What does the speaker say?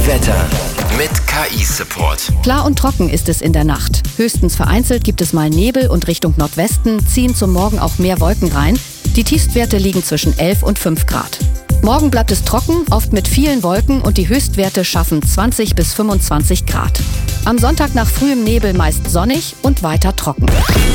Wetter mit KI-Support. Klar und trocken ist es in der Nacht. Höchstens vereinzelt gibt es mal Nebel und Richtung Nordwesten ziehen zum Morgen auch mehr Wolken rein. Die Tiefstwerte liegen zwischen 11 und 5 Grad. Morgen bleibt es trocken, oft mit vielen Wolken und die Höchstwerte schaffen 20 bis 25 Grad. Am Sonntag nach frühem Nebel meist sonnig und weiter trocken.